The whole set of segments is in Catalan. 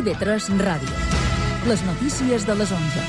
IB3 Ràdio. Les notícies de les 11.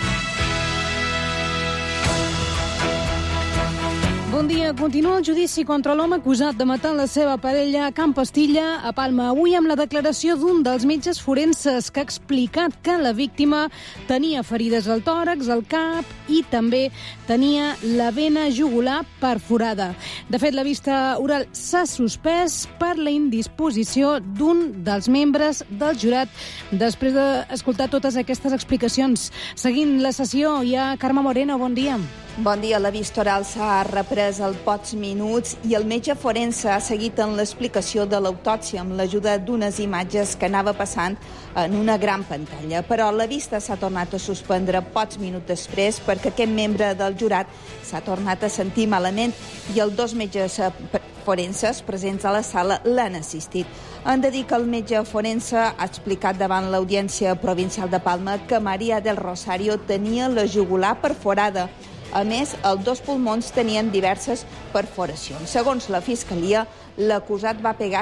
Bon dia. Continua el judici contra l'home acusat de matar la seva parella a Can Pastilla, a Palma. Avui amb la declaració d'un dels metges forenses que ha explicat que la víctima tenia ferides al tòrax, al cap i també tenia la vena jugular perforada. De fet, la vista oral s'ha suspès per la indisposició d'un dels membres del jurat. Després d'escoltar totes aquestes explicacions, seguint la sessió, hi ha Carme Moreno. Bon dia. Bon dia. La vista oral s'ha reprès al pocs minuts i el metge forense ha seguit en l'explicació de l'autòpsia amb l'ajuda d'unes imatges que anava passant en una gran pantalla. Però la vista s'ha tornat a suspendre pocs minuts després perquè aquest membre del jurat s'ha tornat a sentir malament i els dos metges forenses presents a la sala l'han assistit. Han de dir que el metge forense ha explicat davant l'Audiència Provincial de Palma que María del Rosario tenia la jugular perforada. A més, els dos pulmons tenien diverses perforacions. Segons la Fiscalia, l'acusat va pegar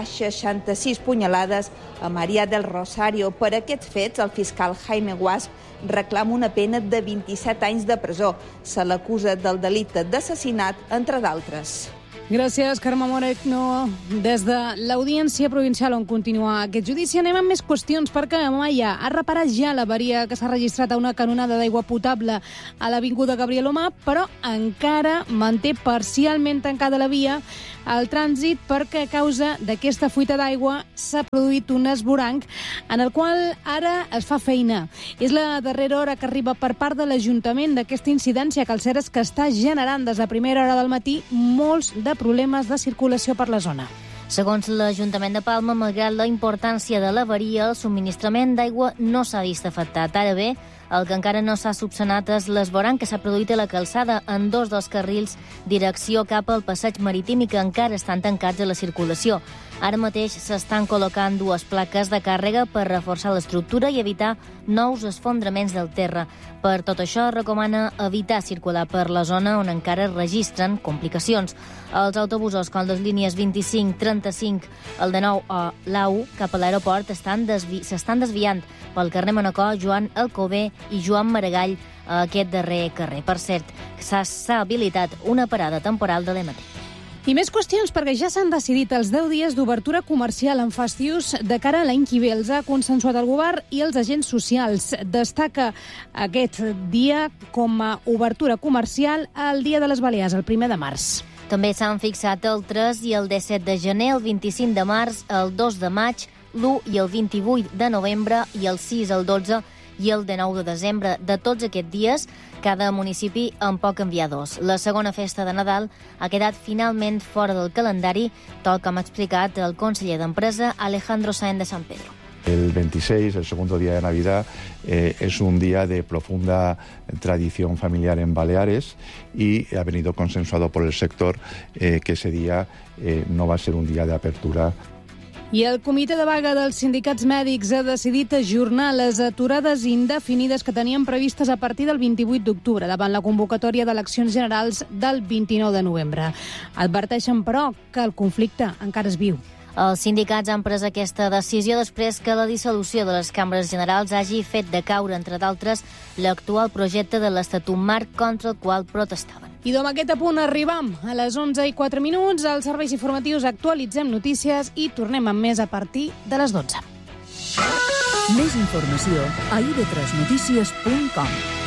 66 punyalades a María del Rosario. Per aquests fets, el fiscal Jaime Guasp reclama una pena de 27 anys de presó. Se l'acusa del delicte d'assassinat, entre d'altres. Gràcies, Carme Moreno. Des de l'Audiència Provincial on continua aquest judici anem amb més qüestions perquè Maia ha reparat ja l'avaria que s'ha registrat a una canonada d'aigua potable a l'Avinguda Gabriel Omar, però encara manté parcialment tancada la via al trànsit perquè a causa d'aquesta fuita d'aigua s'ha produït un esvoranc en el qual ara es fa feina. És la darrera hora que arriba per part de l'Ajuntament d'aquesta incidència que el cert és que està generant des de primera hora del matí molts de problemes de circulació per la zona. Segons l'Ajuntament de Palma, malgrat la importància de l'avaria, el subministrament d'aigua no s'ha vist afectat. Ara bé, el que encara no s'ha subsanat és l'esvoranc que s'ha produït a la calçada en dos dels carrils direcció cap al passeig marítim i que encara estan tancats a la circulació. Ara mateix s'estan col·locant dues plaques de càrrega per reforçar l'estructura i evitar nous esfondraments del terra. Per tot això, recomana evitar circular per la zona on encara es registren complicacions. Els autobusos com les línies 25, 35, el 19 o l'A1 cap a l'aeroport s'estan desviant pel carrer Manacor, Joan Alcover i Joan Maragall a aquest darrer carrer. Per cert, s'ha habilitat una parada temporal de l'EMT. I més qüestions, perquè ja s'han decidit els 10 dies d'obertura comercial en festius de cara a l'any que ve. Els ha consensuat el govern i els agents socials. Destaca aquest dia com a obertura comercial el Dia de les Balears, el 1 de març. També s'han fixat el 3 i el 17 de gener, el 25 de març, el 2 de maig, l'1 i el 28 de novembre i el 6, el 12 i el 19 de desembre. De tots aquests dies, cada municipi en pot canviar dos. La segona festa de Nadal ha quedat finalment fora del calendari, tal com ha explicat el conseller d'Empresa, Alejandro Sáenz de San Pedro. El 26, el segundo día de Navidad, es un día de profunda tradición familiar en Baleares y ha venido consensuado por el sector que ese día no va a ser un día de apertura. I el comitè de vaga dels sindicats mèdics ha decidit ajornar les aturades indefinides que tenien previstes a partir del 28 d'octubre, davant la convocatòria d'eleccions generals del 29 de novembre. Adverteixen, però, que el conflicte encara és viu. Els sindicats han pres aquesta decisió després que la dissolució de les cambres generals hagi fet decaure, entre d'altres, l'actual projecte de l'Estatut Marc contra el qual protestaven. I amb aquest apunt arribam a les 11:04. Als serveis informatius actualitzem notícies i tornem amb més a partir de les 12. Més informació a ib3notícies.com.